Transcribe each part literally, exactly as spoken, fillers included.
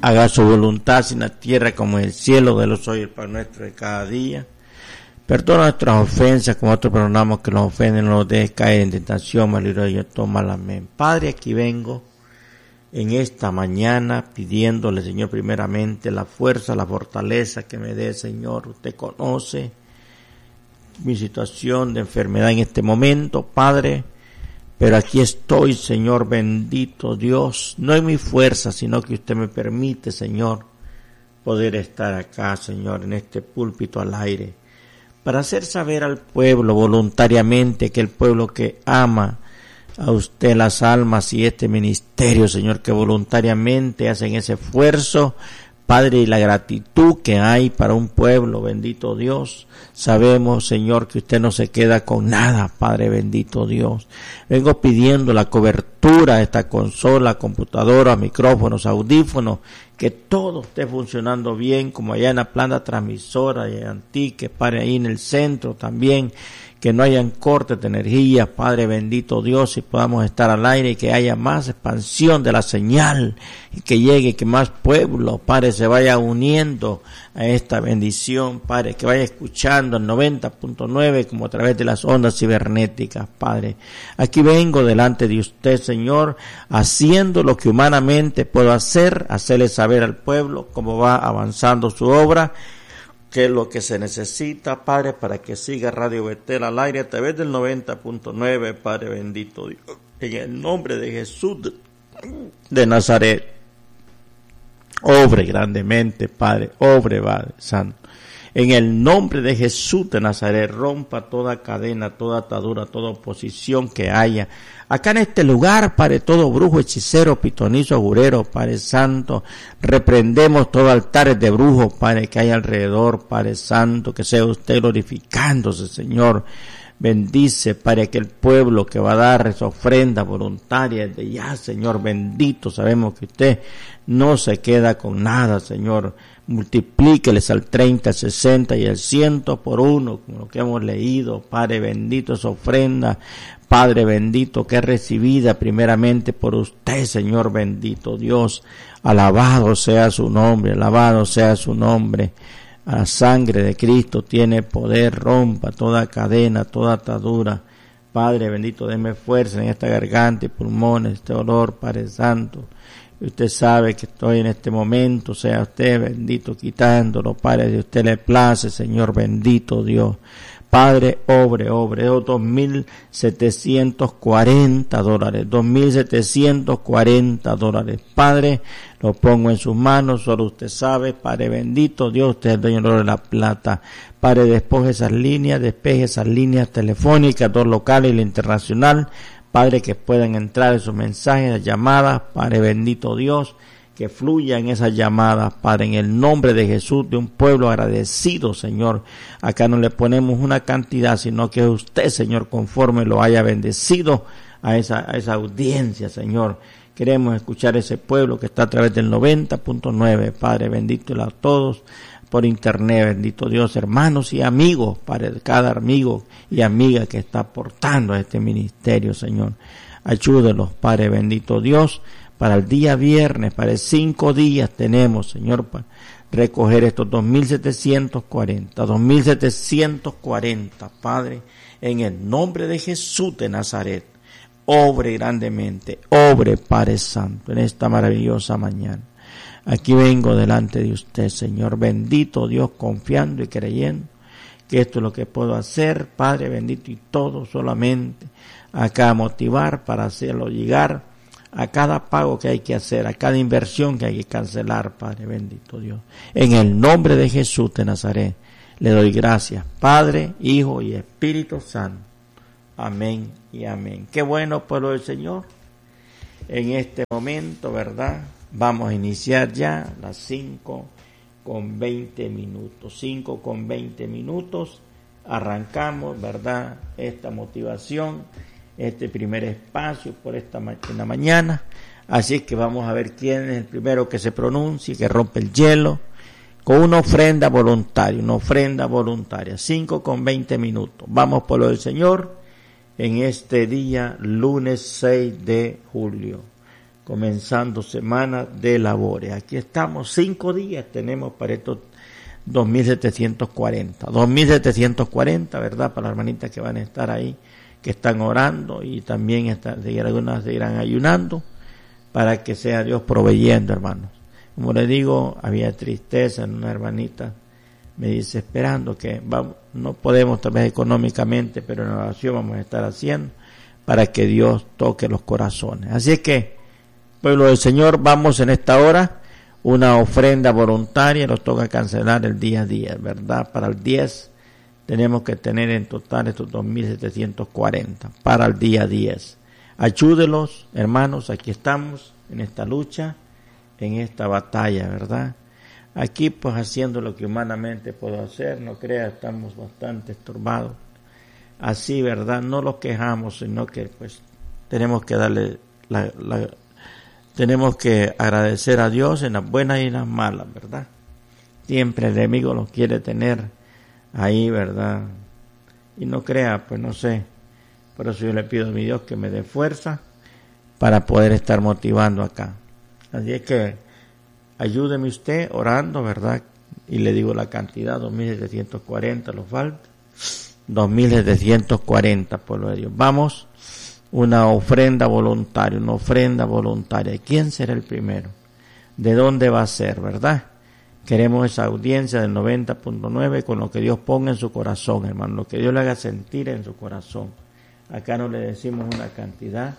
haga su voluntad en la tierra como en el cielo, de los hoy el pan nuestro de cada día. Perdona nuestras ofensas, como nosotros perdonamos que nos ofenden, no nos dejes caer en tentación, mas líbranos de todo mal. Amén. Padre, aquí vengo en esta mañana pidiéndole, Señor, primeramente la fuerza, la fortaleza que me dé, Señor. Usted conoce mi situación de enfermedad en este momento, Padre, pero aquí estoy, Señor, bendito Dios, no en mi fuerza, sino que usted me permite, Señor, poder estar acá, Señor, en este púlpito al aire, para hacer saber al pueblo voluntariamente, que el pueblo que ama a usted las almas y este ministerio, Señor, que voluntariamente hacen ese esfuerzo, Padre, y la gratitud que hay para un pueblo, bendito Dios. Sabemos, Señor, que usted no se queda con nada, Padre, bendito Dios. Vengo pidiendo la cobertura de esta consola, computadora, micrófonos, audífonos, que todo esté funcionando bien, como allá en la planta transmisora y Antique, Padre, ahí en el centro también, que no hayan cortes de energía, Padre bendito Dios, y podamos estar al aire y que haya más expansión de la señal y que llegue, que más pueblo, Padre, se vaya uniendo a esta bendición, Padre, que vaya escuchando el noventa punto nueve como a través de las ondas cibernéticas, Padre. Aquí vengo delante de usted, Señor, haciendo lo que humanamente puedo hacer, hacerle saber al pueblo cómo va avanzando su obra, qué es lo que se necesita, Padre, para que siga Radio Betel al aire a través del noventa punto nueve, Padre bendito Dios. En el nombre de Jesús de, de Nazaret, obre grandemente, Padre, obre, Padre Santo. En el nombre de Jesús de Nazaret, rompa toda cadena, toda atadura, toda oposición que haya. Acá en este lugar, Padre, todo brujo, hechicero, pitonizo, agurero, Padre Santo, reprendemos todos altares de brujos, Padre, que hay alrededor, Padre Santo, que sea usted glorificándose, Señor. Bendice, Padre, aquel pueblo que va a dar esa ofrenda voluntaria desde ya, Señor, bendito. Sabemos que usted no se queda con nada, Señor. Multiplíqueles al treinta, al sesenta y al ciento por uno, como lo que hemos leído, Padre bendito, esa ofrenda, Padre bendito, que es recibida primeramente por usted, Señor bendito Dios. Alabado sea su nombre, alabado sea su nombre. La sangre de Cristo tiene poder, rompa toda cadena, toda atadura. Padre bendito, deme fuerza en esta garganta y pulmones, este olor, Padre Santo. Usted sabe que estoy en este momento, sea usted bendito quitándolo, Padre, si usted le place, Señor bendito Dios. Padre, obre, obre, dos mil setecientos cuarenta dólares, dos mil setecientos cuarenta dólares. Padre, lo pongo en sus manos, solo usted sabe, Padre bendito Dios, usted es el dueño de la plata. Padre, despoje esas líneas, despeje esas líneas telefónicas, dos locales y la internacional. Padre, que puedan entrar esos mensajes, las llamadas, Padre bendito Dios, que fluyan esas llamadas, Padre, en el nombre de Jesús, de un pueblo agradecido, Señor. Acá no le ponemos una cantidad, sino que usted, Señor, conforme lo haya bendecido a esa, a esa audiencia, Señor. Queremos escuchar ese pueblo que está a través del noventa punto nueve, Padre bendito, a todos por internet, bendito Dios, hermanos y amigos, para cada amigo y amiga que está aportando a este ministerio, Señor. Ayúdenos, Padre bendito Dios, para el día viernes, para el cinco días tenemos, Señor, para recoger estos dos mil setecientos cuarenta, dos mil setecientos cuarenta, Padre, en el nombre de Jesús de Nazaret. Obre grandemente, obre, Padre Santo, en esta maravillosa mañana. Aquí vengo delante de usted, Señor, bendito Dios, confiando y creyendo que esto es lo que puedo hacer, Padre bendito, y todo solamente acá motivar para hacerlo llegar a cada pago que hay que hacer, a cada inversión que hay que cancelar, Padre bendito Dios. En el nombre de Jesús de Nazaret, le doy gracias, Padre, Hijo y Espíritu Santo. Amén y amén. Qué bueno, pueblo del Señor. En este momento, ¿verdad? Vamos a iniciar ya las cinco con veinte minutos. cinco con veinte minutos. Arrancamos, ¿verdad? Esta motivación, este primer espacio por esta ma- en la mañana. Así que vamos a ver quién es el primero que se pronuncie, que rompe el hielo, con una ofrenda voluntaria, una ofrenda voluntaria. cinco con veinte minutos. Vamos por lo del Señor en este día, lunes seis de julio. comenzando semana de labores. Aquí estamos, cinco días tenemos para estos dos mil setecientos cuarenta. dos mil setecientos cuarenta, ¿verdad? Para las hermanitas que van a estar ahí, que están orando y también están, algunas seguirán ayunando para que sea Dios proveyendo, hermanos. Como les digo, había tristeza en una hermanita, me dice, esperando que vamos, no podemos tal vez económicamente, pero en la oración vamos a estar haciendo para que Dios toque los corazones. Así es que, pueblo del Señor, vamos en esta hora, una ofrenda voluntaria, nos toca cancelar el día a día, ¿verdad? Para el diez tenemos que tener en total estos dos mil setecientos cuarenta, para el día diez. Ayúdelos, hermanos, aquí estamos, en esta lucha, en esta batalla, ¿verdad? Aquí pues haciendo lo que humanamente puedo hacer, no crea, estamos bastante estorbados. Así, ¿verdad? No los quejamos, sino que pues tenemos que darle la, la tenemos que agradecer a Dios en las buenas y en las malas, ¿verdad? Siempre el enemigo los quiere tener ahí, ¿verdad? Y no crea, pues no sé. Por eso yo le pido a mi Dios que me dé fuerza para poder estar motivando acá. Así es que ayúdeme usted orando, ¿verdad? Y le digo la cantidad, dos mil setecientos cuarenta, los falta. dos mil setecientos cuarenta, pueblo de Dios. Vamos, una ofrenda voluntaria, una ofrenda voluntaria. ¿Quién será el primero? ¿De dónde va a ser, verdad? Queremos esa audiencia del noventa punto nueve con lo que Dios ponga en su corazón, hermano, lo que Dios le haga sentir en su corazón. Acá no le decimos una cantidad,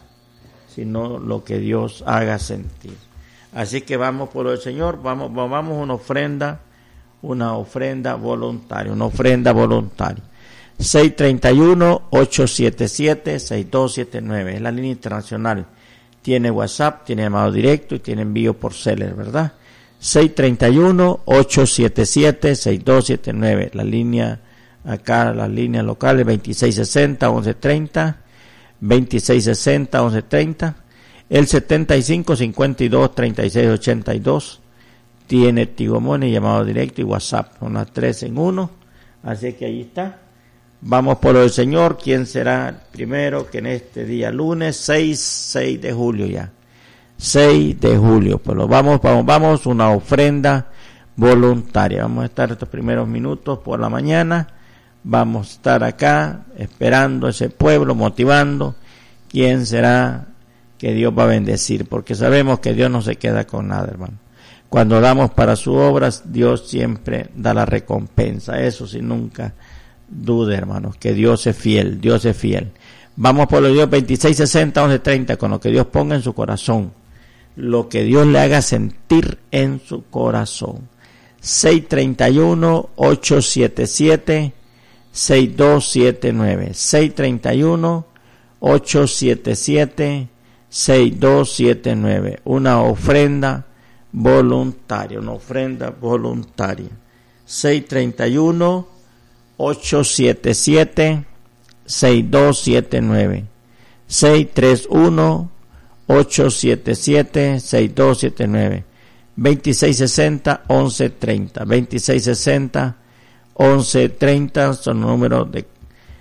sino lo que Dios haga sentir. Así que vamos por el Señor, vamos, vamos una ofrenda, una ofrenda voluntaria, una ofrenda voluntaria. seis tres uno, ocho siete siete, seis dos siete nueve, es la línea internacional. Tiene WhatsApp, tiene llamado directo y tiene envío por celer, ¿verdad? seis tres uno, ocho siete siete, seis dos siete nueve, la línea acá, las líneas locales veintiséis sesenta, once treinta, veintiséis sesenta, once treinta, el setenta y cinco, cincuenta y dos, treinta y seis, ochenta y dos, tiene Tigo Money, llamado directo y WhatsApp, son las tres en uno, así que ahí está. Vamos por el Señor, ¿quién será el primero que en este día lunes, seis de julio ya? seis de julio, pues lo vamos, vamos, vamos, una ofrenda voluntaria. Vamos a estar estos primeros minutos por la mañana, vamos a estar acá esperando ese pueblo, motivando quién será que Dios va a bendecir, porque sabemos que Dios no se queda con nada, hermano. Cuando damos para sus obras, Dios siempre da la recompensa, eso sí, nunca dude, hermanos, que Dios es fiel, Dios es fiel. Vamos por los Dios veintiséis sesenta, once treinta, con lo que Dios ponga en su corazón, lo que Dios le haga sentir en su corazón. seis tres uno, ocho siete siete, seis dos siete nueve, seis tres uno, ocho siete siete, seis dos siete nueve, una ofrenda voluntaria, una ofrenda voluntaria. seis tres uno, ocho siete siete, seis dos siete nueve, seis tres uno, ocho siete siete, seis dos siete nueve, veintiséis sesenta, once treinta, veintiséis sesenta, once treinta son números de,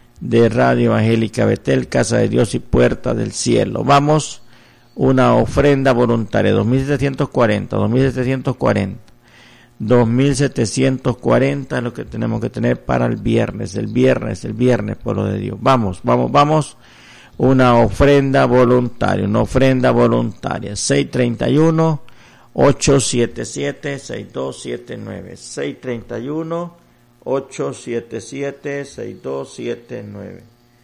de Radio Evangélica Betel, Casa de Dios y Puerta del Cielo. Vamos, una ofrenda voluntaria, dos mil setecientos cuarenta, dos mil setecientos cuarenta. dos mil setecientos cuarenta es lo que tenemos que tener para el viernes, el viernes, el viernes, pueblo de Dios. Vamos, vamos, vamos, una ofrenda voluntaria, una ofrenda voluntaria. seis tres uno, ocho siete siete, seis dos siete nueve, seis tres uno, ocho siete siete, seis dos siete nueve,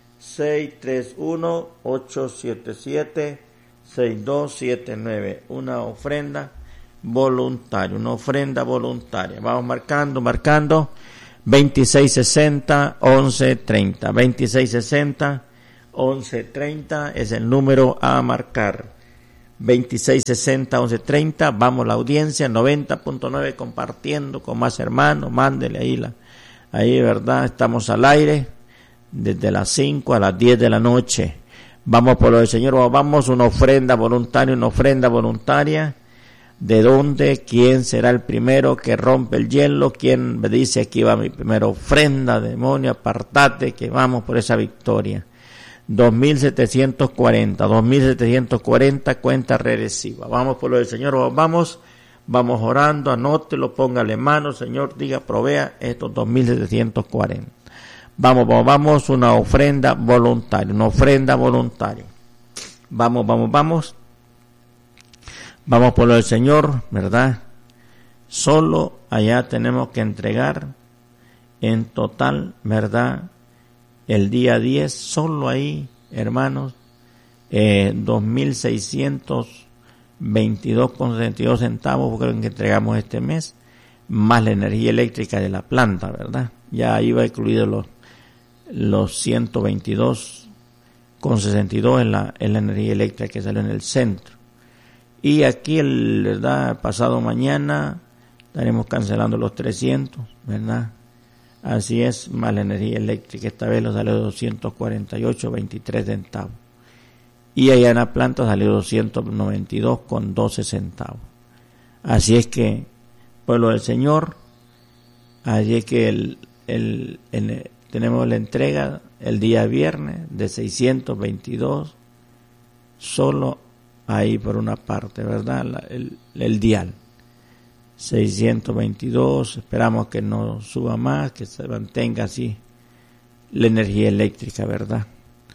seis tres uno, ocho siete siete, seis dos siete nueve, una ofrenda voluntaria, una ofrenda voluntaria. Vamos marcando, marcando, veintiséis sesenta, once treinta, veintiséis sesenta, once treinta es el número a marcar. veintiséis sesenta, once treinta, vamos la audiencia, noventa punto nueve compartiendo con más hermanos, mándele ahí la, ahí, ¿verdad? Estamos al aire desde las cinco a las diez de la noche. Vamos por lo del Señor, vamos, una ofrenda voluntaria, una ofrenda voluntaria. ¿De dónde? ¿Quién será el primero que rompe el hielo? ¿Quién me dice aquí va mi primera ofrenda? Demonio, apartate, que vamos por esa victoria. dos mil setecientos cuarenta, dos mil setecientos cuarenta, cuenta regresiva. Vamos por lo del Señor, vamos, vamos orando, anótelo, póngale mano, Señor, diga, provea estos dos mil setecientos cuarenta. Vamos, vamos, vamos, una ofrenda voluntaria, una ofrenda voluntaria. Vamos, vamos, vamos. Vamos por lo del Señor, ¿verdad? Solo allá tenemos que entregar en total, ¿verdad? El día diez, solo ahí, hermanos, eh, dos mil seiscientos veintidós con sesenta y dos centavos, porque es lo que entregamos este mes, más la energía eléctrica de la planta, ¿verdad? Ya ahí va incluido los, los ciento veintidós con sesenta y dos en la, en la energía eléctrica que salió en el centro. Y aquí, el, ¿verdad? Pasado mañana estaremos cancelando los trescientos, ¿verdad? Así es, más la energía eléctrica, esta vez lo salió doscientos cuarenta y ocho con veintitrés centavos. Y allá en la planta salió doscientos noventa y dos con doce centavos. Así es que, pueblo del Señor, allí es que el, el, el, tenemos la entrega el día viernes de seiscientos veintidós, solo ahí por una parte, ¿verdad? La, el, el dial. seiscientos veintidós, esperamos que no suba más, que se mantenga así la energía eléctrica, ¿verdad?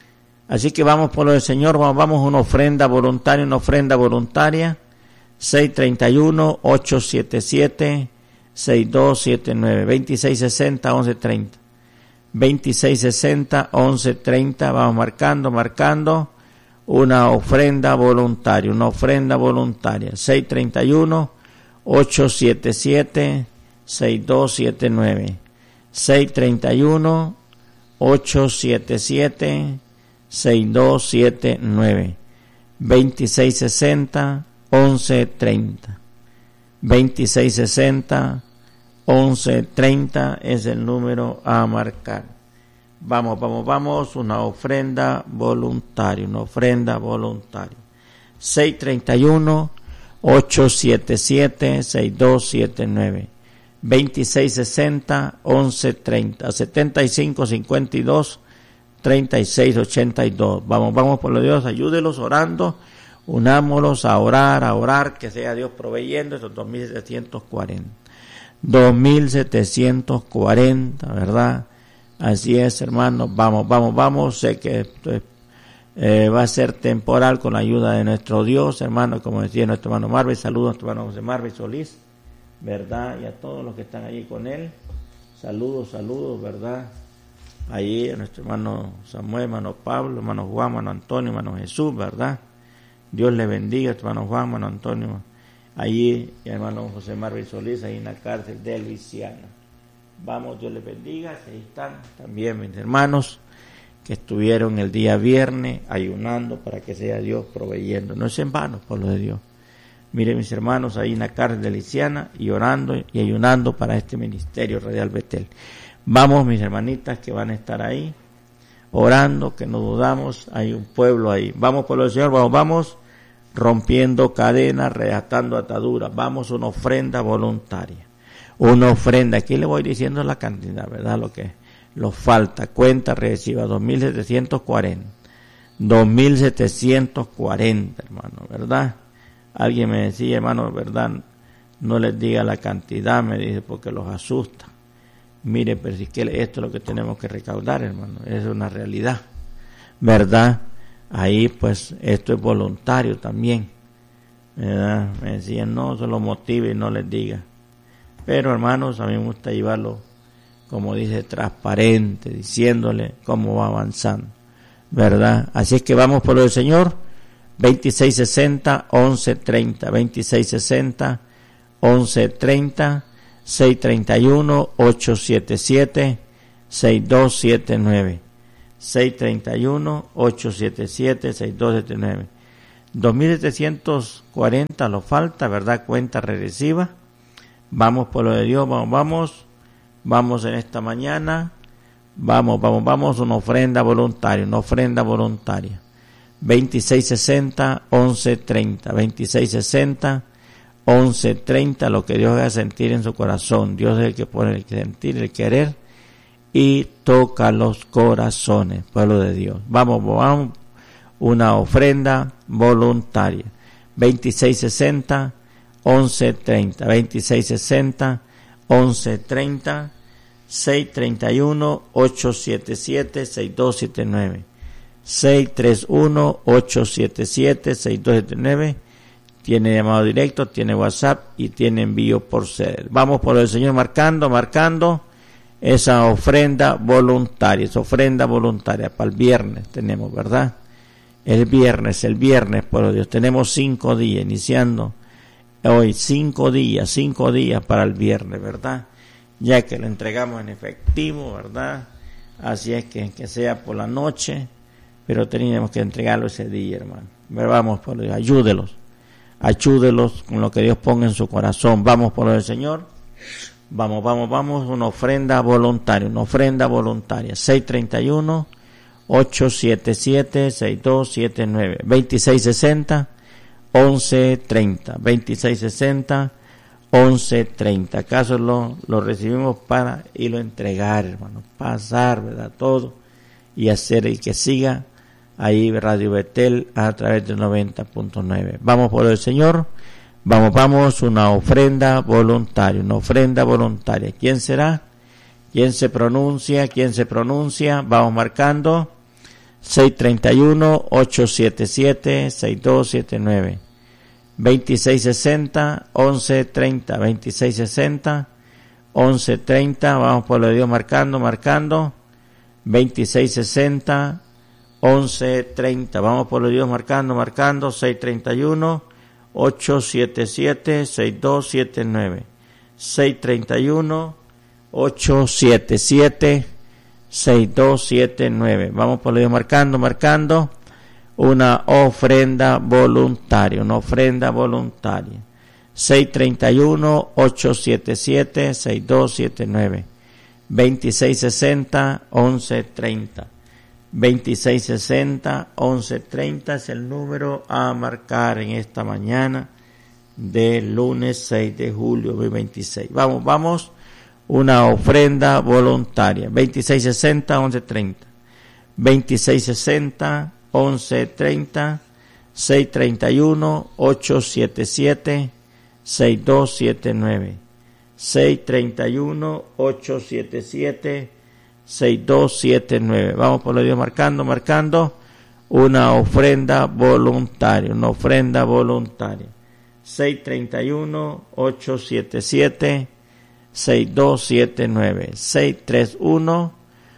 Así que vamos por lo del Señor, vamos, vamos una ofrenda voluntaria, una ofrenda voluntaria, seis treinta y uno, ocho setenta y siete, sesenta y dos setenta y nueve, veintiséis sesenta, once treinta, veintiséis sesenta, once treinta, vamos marcando, marcando, una ofrenda voluntaria, una ofrenda voluntaria, seis treinta y uno, ocho setenta y siete, sesenta y dos setenta y nueve, seis treinta y uno, ocho setenta y siete, sesenta y dos setenta y nueve, veintiséis sesenta, once treinta, veintiséis sesenta, once treinta es el número a marcar. Vamos, vamos, vamos, una ofrenda voluntaria, una ofrenda voluntaria. seis treinta y uno, ocho setenta y siete, sesenta y dos setenta y nueve, veintiséis sesenta, once treinta, setenta y cinco cincuenta y dos, treinta y seis ochenta y dos. Vamos, vamos por lo de Dios, ayúdelos orando, unámonos a orar, a orar, que sea Dios proveyendo esos dos mil setecientos cuarenta. dos mil setecientos cuarenta, ¿verdad? Así es, hermanos, vamos, vamos, vamos, sé que esto es, eh, va a ser temporal con la ayuda de nuestro Dios, hermano, como decía nuestro hermano Marvel, saludos a nuestro hermano José Marvel Solís, ¿verdad? Y a todos los que están allí con él, saludos, saludos, ¿verdad? Allí a nuestro hermano Samuel, hermano Pablo, hermano Juan, hermano Antonio, hermano Jesús, ¿verdad? Dios le bendiga, hermano Juan, hermano Antonio, allí, y hermano José Marvel Solís, ahí en la cárcel de Luisiana. Vamos, Dios les bendiga, ahí están también mis hermanos que estuvieron el día viernes ayunando para que sea Dios proveyendo. No es en vano, por lo de Dios. Miren mis hermanos ahí en la cárcel de Luisiana y orando y ayunando para este ministerio Radial Betel. Vamos, mis hermanitas que van a estar ahí orando, que no dudamos, hay un pueblo ahí. Vamos por lo del Señor, vamos, vamos, rompiendo cadenas, reatando ataduras. Vamos, una ofrenda voluntaria. Una ofrenda, aquí le voy diciendo la cantidad, ¿verdad? Lo que nos falta, cuenta regresiva, dos mil setecientos cuarenta, dos mil setecientos cuarenta, hermano, ¿verdad? Alguien me decía, hermano, ¿verdad? No les diga la cantidad, me dice, porque los asusta. Mire, pero si que esto es lo que tenemos que recaudar, hermano, es una realidad, ¿verdad? Ahí, pues, esto es voluntario también, ¿verdad? Me decían, no, solo motive y no les diga. Pero hermanos, a mí me gusta llevarlo, como dice, transparente, diciéndole cómo va avanzando, ¿verdad? Así es que vamos por lo del Señor, veintiséis sesenta, once treinta, veintiséis sesenta, once treinta, seis treinta y uno, ocho setenta y siete, sesenta y dos setenta y nueve, seis treinta y uno, ocho setenta y siete, sesenta y dos setenta y nueve, dos mil setecientos cuarenta lo falta, ¿verdad? Cuenta regresiva. Vamos por lo de Dios, vamos, vamos, vamos en esta mañana, vamos, vamos, vamos, una ofrenda voluntaria, una ofrenda voluntaria, veintiséis sesenta, once treinta, veintiséis sesenta, once treinta, lo que Dios haga sentir en su corazón. Dios es el que pone el sentir, el querer y toca los corazones, pueblo de Dios. Vamos, vamos, una ofrenda voluntaria. veintiséis sesenta, once treinta, veintiséis sesenta, once treinta, seis treinta y uno, ocho siete siete, seis dos siete nueve, seis tres uno, ocho siete siete, seis dos siete nueve. Tiene llamado directo, tiene WhatsApp y tiene envío por cel. Vamos por el Señor marcando, marcando esa ofrenda voluntaria, esa ofrenda voluntaria para el viernes tenemos, ¿verdad? El viernes, el viernes, por Dios, tenemos cinco días, iniciando hoy, cinco días, cinco días para el viernes, ¿verdad? Ya que lo entregamos en efectivo, ¿verdad? Así es que, que sea por la noche, pero tenemos que entregarlo ese día, hermano. Vamos por Dios, ayúdelos. Ayúdelos con lo que Dios ponga en su corazón. Vamos por el Señor. Vamos, vamos, vamos. Una ofrenda voluntaria. Una ofrenda voluntaria. seis treinta y uno, ocho siete siete, seis dos siete nueve. veintiséis sesenta, once treinta. veintiséis sesenta, once treinta. Acaso lo, lo recibimos para y lo entregar, hermano. Pasar, ¿verdad? Todo. Y hacer y que siga ahí Radio Betel a través del noventa punto nueve. Vamos por el Señor, vamos, vamos, una ofrenda voluntaria, una ofrenda voluntaria. ¿Quién será? ¿Quién se pronuncia? ¿Quién se pronuncia? Vamos marcando. seis treinta y uno, ocho siete siete, seis dos siete nueve. veintiséis sesenta, once treinta, veintiséis sesenta, once treinta. Vamos por el Dios marcando, marcando. veintiséis sesenta, once treinta, vamos por los Dios marcando, marcando, seis treinta y uno, ocho siete siete, seis dos siete nueve, seis treinta y uno, ocho siete siete, seis dos siete nueve, vamos por los Dios marcando, marcando, una ofrenda voluntaria, una ofrenda voluntaria, seis treinta y uno, ocho siete siete, seis dos siete nueve, veintiséis sesenta, once treinta, veintiséis sesenta, once treinta es el número a marcar en esta mañana del lunes seis de julio de veintiséis. Vamos, vamos, una ofrenda voluntaria. veintiséis sesenta, once treinta. veintiséis sesenta, once treinta, seis treinta y uno, ocho siete siete, seis dos siete nueve. seis treinta y uno, ocho siete siete, seis dos siete nueve. Vamos por lo Dios marcando, marcando una ofrenda voluntaria, una ofrenda voluntaria. seis treinta y uno, ocho siete siete, seis dos siete nueve. seis treinta y uno,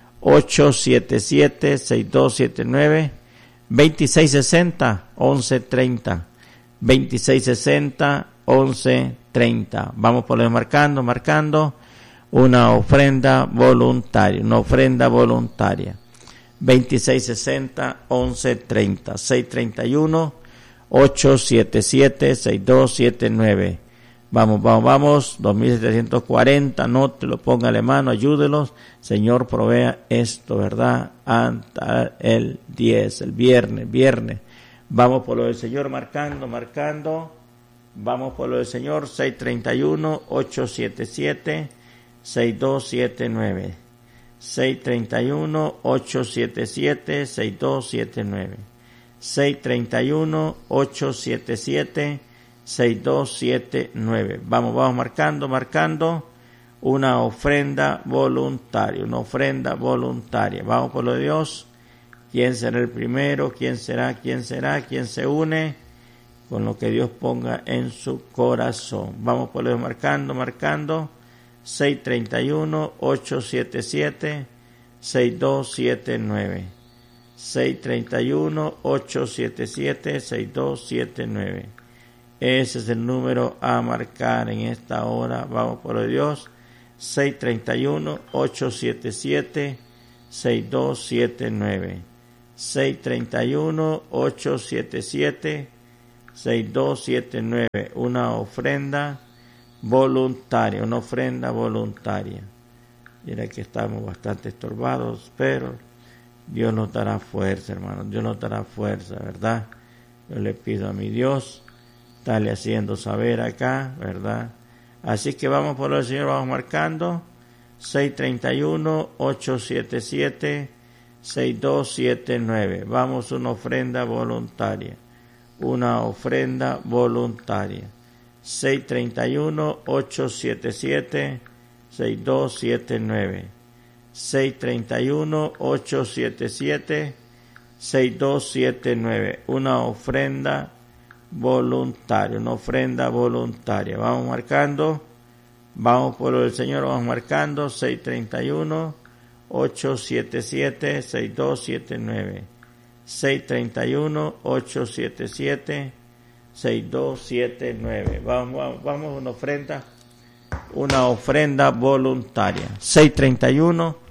ocho siete siete, seis dos siete nueve. veintiséis sesenta, once treinta. veintiséis sesenta, once treinta. Vamos por lo Dios marcando, marcando una ofrenda voluntaria, una ofrenda voluntaria. veintiséis sesenta, once treinta, seis treinta y uno, ocho siete siete, seis dos siete nueve. Vamos, vamos, vamos, dos mil setecientos cuarenta, no te lo ponga a la mano, ayúdelos. Señor, provea esto, ¿verdad? Hasta el diez, el viernes, viernes. Vamos por lo del Señor marcando, marcando. Vamos por lo del Señor, seis treinta y uno, ocho siete siete, seis dos siete nueve. seis treinta y uno, ocho siete siete, seis dos siete nueve. seis treinta y uno, ocho siete siete, seis dos siete nueve. Vamos, vamos marcando, marcando una ofrenda voluntaria, una ofrenda voluntaria. Vamos por lo de Dios. ¿Quién será el primero? ¿Quién será? ¿Quién será? ¿Quién se une con lo que Dios ponga en su corazón? Vamos por lo de Dios marcando, marcando. seis treinta y uno, ocho siete siete, seis dos siete nueve. seis treinta y uno, ocho siete siete, seis dos siete nueve. Ese es el número a marcar en esta hora. Vamos por el Dios. seis treinta y uno, ocho siete siete, seis dos siete nueve. seis treinta y uno, ocho siete siete, seis dos siete nueve. Una ofrenda voluntaria, una ofrenda voluntaria. Mira que estamos bastante estorbados, pero Dios nos dará fuerza, hermano. Dios nos dará fuerza, ¿verdad? Yo le pido a mi Dios, dale haciendo saber acá, ¿verdad? Así que vamos por el Señor, vamos marcando. seis tres uno, ocho siete siete, seis dos siete nueve. Vamos, una ofrenda voluntaria. Una ofrenda voluntaria. seis tres uno, ocho siete siete, seis dos siete nueve. seis tres uno, ocho siete siete, seis dos siete nueve. Una ofrenda voluntaria, una ofrenda voluntaria. Vamos marcando, vamos por el Señor, vamos marcando seis tres uno, ocho siete siete, seis dos siete nueve. seis tres uno, ocho siete siete, seis dos siete nueve. Vamos, vamos, vamos, una ofrenda, una ofrenda voluntaria. seis tres uno,